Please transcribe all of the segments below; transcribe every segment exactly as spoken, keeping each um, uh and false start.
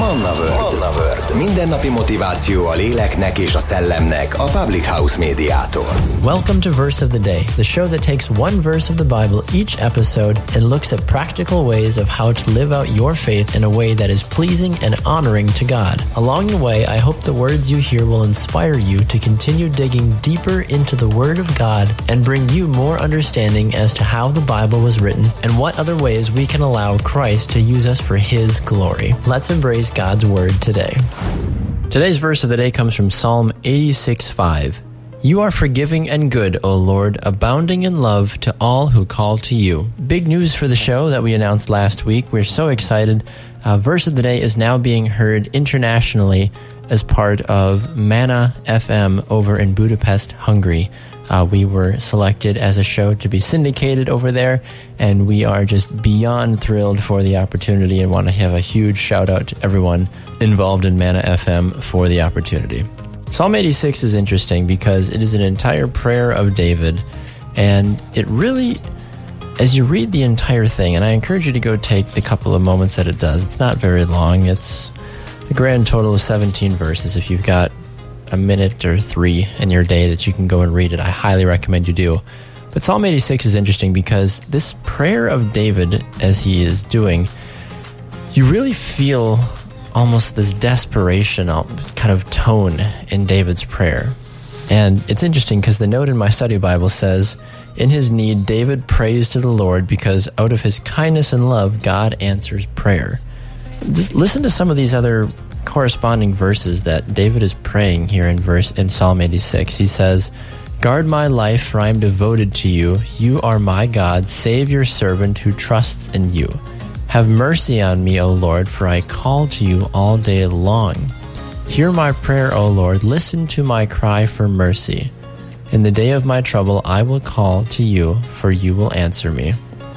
Manna World. Manna World. Mindennapi motiváció a léleknek és a szellemnek a Public House Médiától. Welcome to Verse of the Day, the show that takes one verse of the Bible each episode and looks at practical ways of how to live out your faith in a way that is pleasing and honoring to God. Along the way, I hope the words you hear will inspire you to continue digging deeper into the Word of God and bring you more understanding as to how the Bible was written and what other ways we can allow Christ to use us for His glory. Let's embrace God's Word today. Today's verse of the day comes from Psalm eighty-six five. You are forgiving and good, O Lord, abounding in love to all who call to you. Big news for the show that we announced last week. We're so excited. Uh, verse of the day is now being heard internationally as part of Manna F M over in Budapest, Hungary. Uh, we were selected as a show to be syndicated over there, and we are just beyond thrilled for the opportunity and want to have a huge shout out to everyone involved in Manna F M for the opportunity. Psalm eighty-six is interesting because it is an entire prayer of David, and it really, as you read the entire thing, and I encourage you to go take the couple of moments that it does, it's not very long, it's a grand total of seventeen verses. If you've got a minute or three in your day that you can go and read it, I highly recommend you do. But Psalm eighty-six is interesting because this prayer of David, as he is doing, you really feel almost this desperation kind of tone in David's prayer. And it's interesting because the note in my study Bible says, in his need, David prays to the Lord because out of his kindness and love, God answers prayer. Just listen to some of these other corresponding verses that David is praying here in verse in Psalm eighty-six. He says, guard my life, for I am devoted to you. You are my God. Save your servant who trusts in you. Have mercy on me, O Lord, for I call to you all day long. Hear my prayer, O Lord. Listen to my cry for mercy. In the day of my trouble, I will call to you, for you will answer me.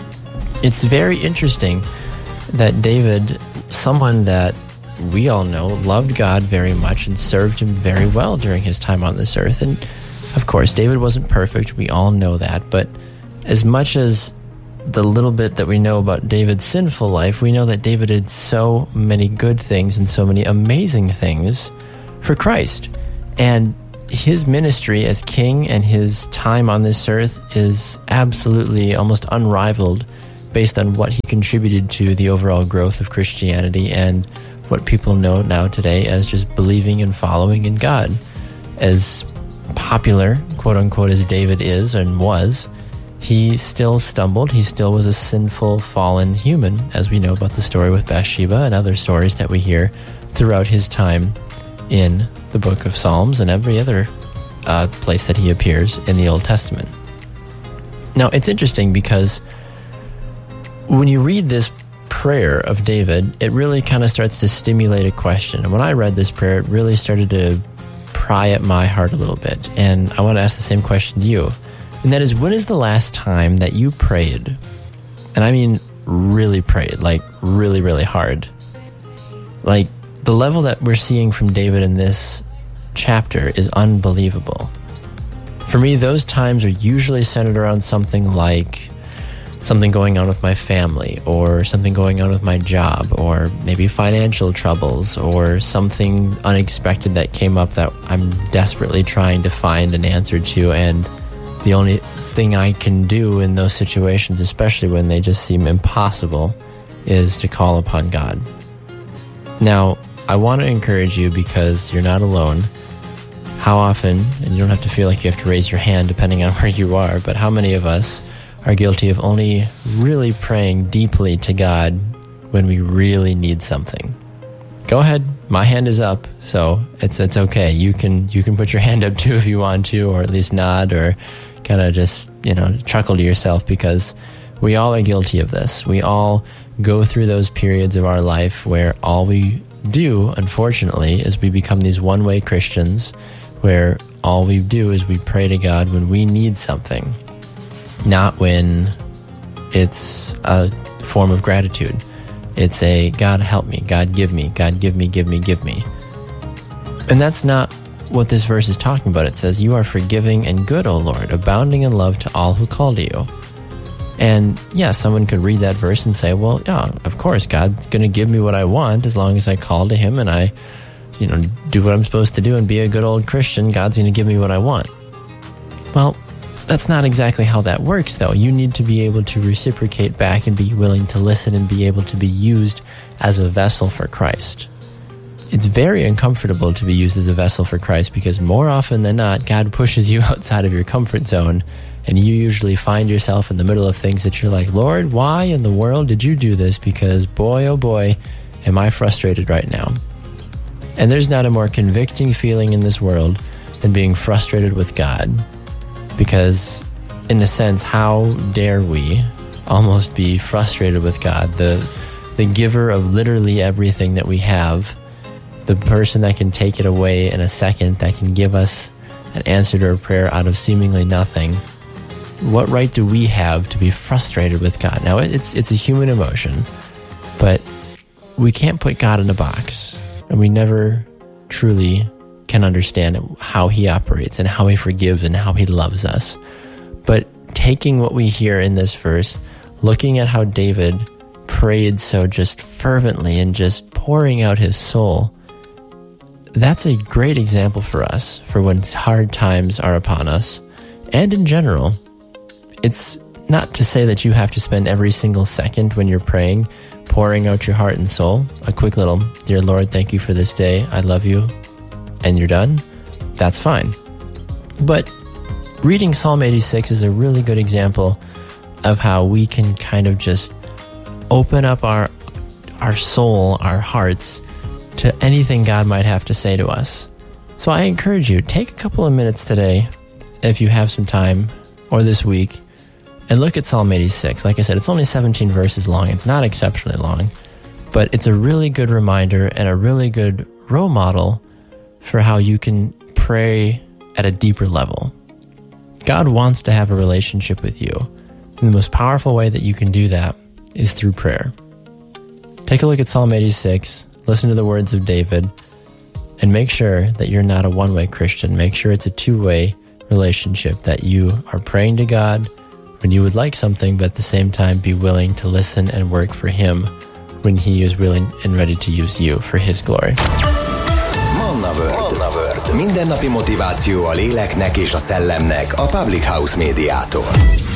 It's very interesting that David, someone that we all know, loved God very much and served him very well during his time on this earth. And of course, David wasn't perfect. We all know that. But as much as the little bit that we know about David's sinful life, we know that David did so many good things and so many amazing things for Christ. And his ministry as king and his time on this earth is absolutely almost unrivaled based on what he contributed to the overall growth of Christianity and what people know now today as just believing and following in God. As popular, quote-unquote, as David is and was, he still stumbled. He still was a sinful, fallen human, as we know about the story with Bathsheba and other stories that we hear throughout his time in the book of Psalms and every other uh, place that he appears in the Old Testament. Now, it's interesting because when you read this prayer of David, it really kind of starts to stimulate a question. And when I read this prayer, it really started to pry at my heart a little bit. And I want to ask the same question to you. And that is, when is the last time that you prayed? And I mean really prayed, like really, really hard. Like the level that we're seeing from David in this chapter is unbelievable. For me, those times are usually centered around something like something going on with my family, or something going on with my job, or maybe financial troubles, or something unexpected that came up that I'm desperately trying to find an answer to, and the only thing I can do in those situations, especially when they just seem impossible, is to call upon God. Now, I want to encourage you, because you're not alone. How often, and you don't have to feel like you have to raise your hand depending on where you are, but how many of us are guilty of only really praying deeply to God when we really need something? Go ahead. My hand is up, so it's it's okay. You can you can put your hand up too if you want to, or at least nod, or kind of just, you know, chuckle to yourself, because we all are guilty of this. We all go through those periods of our life where all we do, unfortunately, is we become these one-way Christians, where all we do is we pray to God when we need something, not when it's a form of gratitude. It's a, God help me, God give me, God give me, give me, give me. And that's not what this verse is talking about. It says, you are forgiving and good, O Lord, abounding in love to all who call to you. And yeah, someone could read that verse and say, well, yeah, of course, God's going to give me what I want as long as I call to him and I, you know, do what I'm supposed to do and be a good old Christian. God's going to give me what I want. Well, that's not exactly how that works, though. You need to be able to reciprocate back and be willing to listen and be able to be used as a vessel for Christ. It's very uncomfortable to be used as a vessel for Christ because more often than not, God pushes you outside of your comfort zone, and you usually find yourself in the middle of things that you're like, Lord, why in the world did you do this? Because boy, oh boy, am I frustrated right now. And there's not a more convicting feeling in this world than being frustrated with God. Because, in a sense, how dare we almost be frustrated with God, the the giver of literally everything that we have, the person that can take it away in a second, that can give us an answer to a prayer out of seemingly nothing. What right do we have to be frustrated with God? Now, it's it's a human emotion, but we can't put God in a box, and we never truly can understand how he operates and how he forgives and how he loves us. But taking what we hear in this verse, looking at how David prayed so just fervently and just pouring out his soul, that's a great example for us for when hard times are upon us. And in general, it's not to say that you have to spend every single second when you're praying pouring out your heart and soul. A quick little, dear Lord, thank you for this day. I love you. And you're done. That's fine. But reading Psalm eighty-six is a really good example of how we can kind of just open up our our soul, our hearts, to anything God might have to say to us. So I encourage you, take a couple of minutes today, if you have some time, or this week, and look at Psalm eighty-six. Like I said, it's only seventeen verses long. It's not exceptionally long, but it's a really good reminder and a really good role model for how you can pray at a deeper level. God wants to have a relationship with you, and the most powerful way that you can do that is through prayer. Take a look at Psalm eighty-six, listen to the words of David, and make sure that you're not a one-way Christian. Make sure it's a two-way relationship, that you are praying to God when you would like something, but at the same time be willing to listen and work for him when he is willing and ready to use you for his glory. Manna World. Manna World. Mindennapi motiváció a léleknek és a szellemnek a Public House Médiától.